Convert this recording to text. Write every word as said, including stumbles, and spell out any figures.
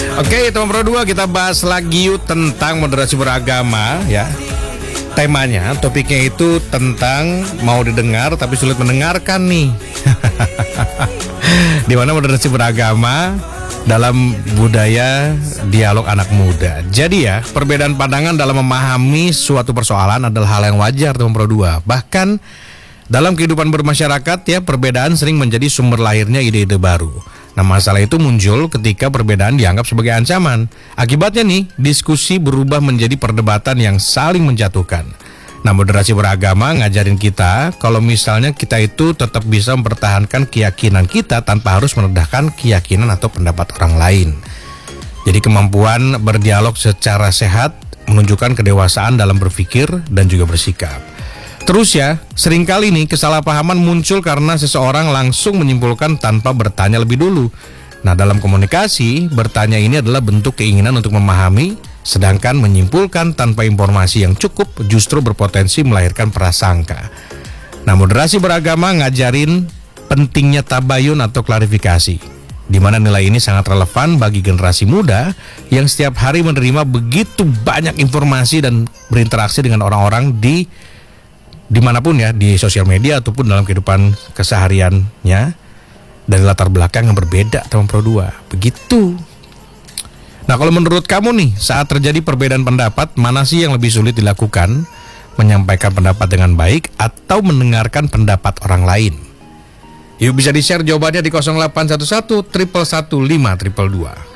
Oke, teman Pro dua, kita bahas lagi yuk tentang moderasi beragama ya. Temanya, topiknya itu tentang mau didengar tapi sulit mendengarkan nih. Di mana moderasi beragama dalam budaya dialog anak muda. Jadi ya, perbedaan pandangan dalam memahami suatu persoalan adalah hal yang wajar, teman Pro dua. Bahkan dalam kehidupan bermasyarakat ya, perbedaan sering menjadi sumber lahirnya ide-ide baru. Nah, masalah itu muncul ketika perbedaan dianggap sebagai ancaman. Akibatnya nih, diskusi berubah menjadi perdebatan yang saling menjatuhkan. Nah, moderasi beragama ngajarin kita kalau misalnya kita itu tetap bisa mempertahankan keyakinan kita tanpa harus merendahkan keyakinan atau pendapat orang lain. Jadi kemampuan berdialog secara sehat menunjukkan kedewasaan dalam berpikir dan juga bersikap. Terus ya, seringkali nih kesalahpahaman muncul karena seseorang langsung menyimpulkan tanpa bertanya lebih dulu. Nah, dalam komunikasi, bertanya ini adalah bentuk keinginan untuk memahami, sedangkan menyimpulkan tanpa informasi yang cukup justru berpotensi melahirkan prasangka. Nah, moderasi beragama ngajarin pentingnya tabayun atau klarifikasi, di mana nilai ini sangat relevan bagi generasi muda yang setiap hari menerima begitu banyak informasi dan berinteraksi dengan orang-orang di dimanapun ya, di sosial media ataupun dalam kehidupan kesehariannya dari latar belakang yang berbeda, teman Pro dua. Begitu. Nah, kalau menurut kamu nih, saat terjadi perbedaan pendapat, mana sih yang lebih sulit dilakukan? Menyampaikan pendapat dengan baik atau mendengarkan pendapat orang lain? Yuk, bisa di-share jawabannya di nol delapan satu satu satu satu satu lima dua dua dua.